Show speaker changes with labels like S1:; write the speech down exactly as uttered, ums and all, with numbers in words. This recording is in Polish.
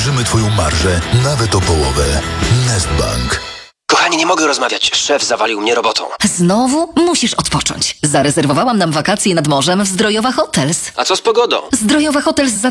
S1: obniżymy Twoją marżę nawet o połowę. Nestbank.
S2: Kochani, nie mogę rozmawiać. Szef zawalił mnie robotą.
S3: Znowu musisz odpocząć. Zarezerwowałam nam wakacje nad morzem w Zdrojowa Hotels.
S2: A co z pogodą?
S3: Zdrojowa Hotels za